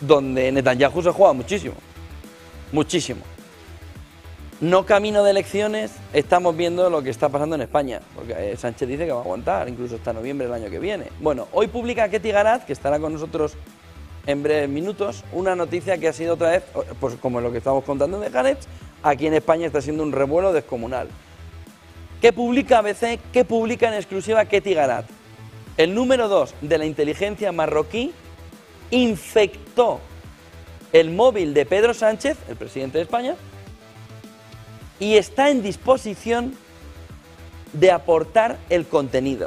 donde Netanyahu se juega muchísimo, muchísimo. No camino de elecciones, estamos viendo lo que está pasando en España, porque Sánchez dice que va a aguantar, incluso hasta noviembre del año que viene. Bueno, hoy publica Ketty Garat, que estará con nosotros en breves minutos, una noticia que ha sido otra vez, pues como lo que estamos contando de Haaretz, aquí en España está siendo un revuelo descomunal. ¿Qué publica ABC? ¿Qué publica en exclusiva Ketty Garat? El número 2 de la inteligencia marroquí infectó el móvil de Pedro Sánchez, el presidente de España, y está en disposición de aportar el contenido.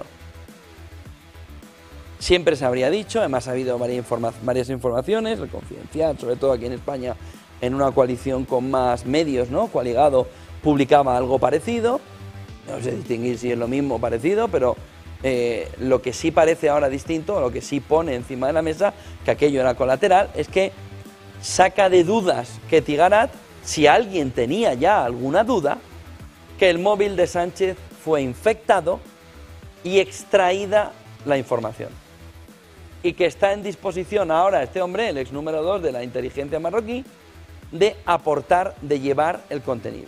Siempre se habría dicho, además ha habido varias informaciones, el Confidencial, sobre todo aquí en España, en una coalición con más medios, ¿no? Coaligado, publicaba algo parecido, no sé distinguir si es lo mismo o parecido, pero lo que sí parece ahora distinto, lo que sí pone encima de la mesa, que aquello era colateral, es que saca de dudas Ketty Garat, si alguien tenía ya alguna duda, que el móvil de Sánchez fue infectado y extraída la información. Y que está en disposición ahora este hombre, el ex número 2 de la inteligencia marroquí, de aportar, de llevar el contenido.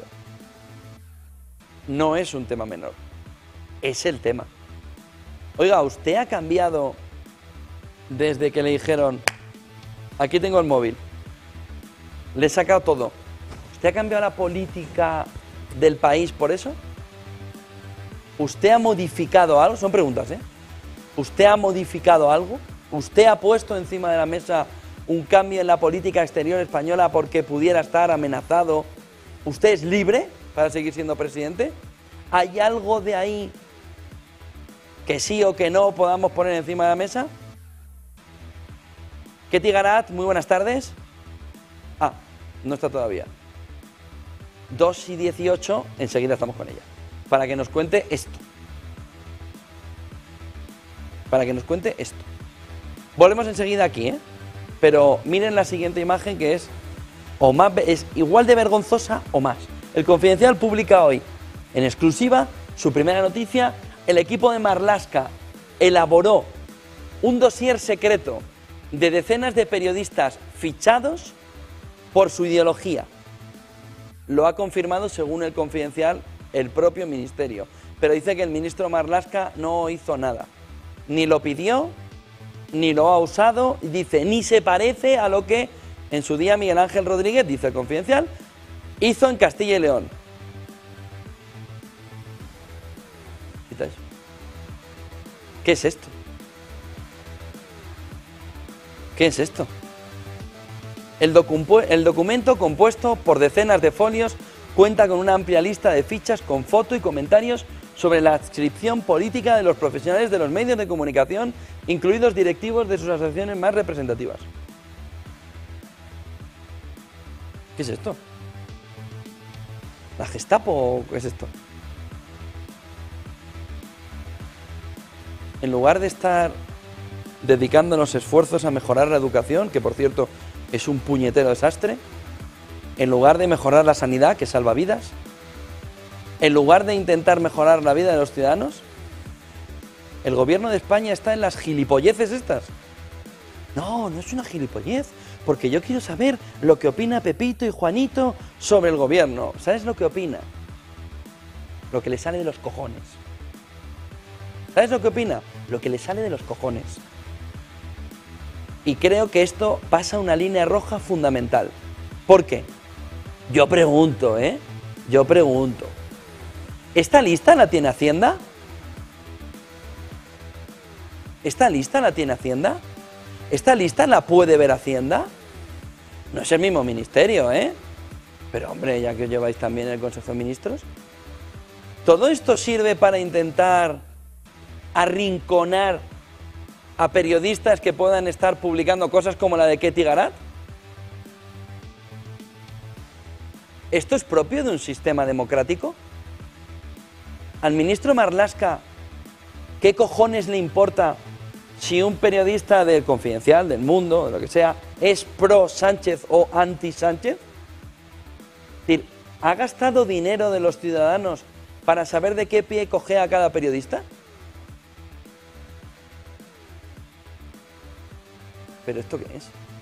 No es un tema menor, es el tema. Oiga, ¿usted ha cambiado desde que le dijeron, aquí tengo el móvil, le he sacado todo? ¿Usted ha cambiado la política del país por eso? ¿Usted ha modificado algo? Son preguntas, ¿eh? ¿Usted ha modificado algo? ¿Usted ha puesto encima de la mesa un cambio en la política exterior española porque pudiera estar amenazado? ¿Usted es libre para seguir siendo presidente? ¿Hay algo de ahí que sí o que no podamos poner encima de la mesa? Ketty Garat, muy buenas tardes. Ah, no está todavía. 2:18, enseguida estamos con ella, para que nos cuente esto. Volvemos enseguida aquí, ¿eh? Pero miren la siguiente imagen, que es igual de vergonzosa o más. El Confidencial publica hoy, en exclusiva, su primera noticia. El equipo de Marlaska elaboró un dossier secreto de decenas de periodistas fichados por su ideología. Lo ha confirmado, según el Confidencial, el propio ministerio. Pero dice que el ministro Marlaska no hizo nada. Ni lo pidió, ni lo ha usado. Dice, ni se parece a lo que en su día Miguel Ángel Rodríguez, dice el Confidencial, hizo en Castilla y León. ¿Qué es esto? ¿Qué es esto? El documento, compuesto por decenas de folios, cuenta con una amplia lista de fichas con foto y comentarios sobre la adscripción política de los profesionales de los medios de comunicación, incluidos directivos de sus asociaciones más representativas. ¿Qué es esto? ¿La Gestapo o qué es esto? En lugar de estar dedicándonos esfuerzos a mejorar la educación, que por cierto es un puñetero desastre, en lugar de mejorar la sanidad, que salva vidas, en lugar de intentar mejorar la vida de los ciudadanos, el gobierno de España está en las gilipolleces estas. No, no es una gilipollez, porque yo quiero saber lo que opina Pepito y Juanito sobre el gobierno. ¿Sabes lo que opina? Lo que le sale de los cojones. ¿Sabes lo que opina? Lo que le sale de los cojones. Y creo que esto pasa una línea roja fundamental. ¿Por qué? Yo pregunto, Yo pregunto. ¿Esta lista la tiene Hacienda? ¿Esta lista la tiene Hacienda? ¿Esta lista la puede ver Hacienda? No es el mismo ministerio, Pero hombre, ya que os lleváis también el Consejo de Ministros. ¿Todo esto sirve para intentar arrinconar a periodistas que puedan estar publicando cosas como la de Ketty Garat? ¿Esto es propio de un sistema democrático? Al ministro Marlaska, ¿qué cojones le importa si un periodista del Confidencial, del Mundo, de lo que sea, es pro Sánchez o anti Sánchez? Es decir, ¿ha gastado dinero de los ciudadanos para saber de qué pie cojea cada periodista? ¿Pero esto qué es?